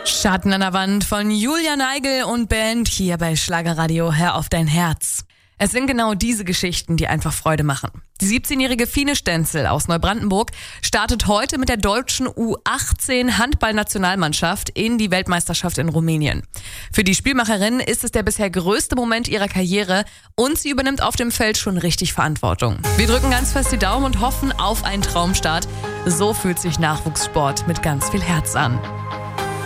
Schatten an der Wand von Julia Neigel und Band hier bei Schlagerradio. Hör auf dein Herz. Es sind genau diese Geschichten, die einfach Freude machen. Die 17-jährige Fine Stenzel aus Neubrandenburg startet heute mit der deutschen U18 Handballnationalmannschaft in die Weltmeisterschaft in Rumänien. Für die Spielmacherin ist es der bisher größte Moment ihrer Karriere und sie übernimmt auf dem Feld schon richtig Verantwortung. Wir drücken ganz fest die Daumen und hoffen auf einen Traumstart. So fühlt sich Nachwuchssport mit ganz viel Herz an.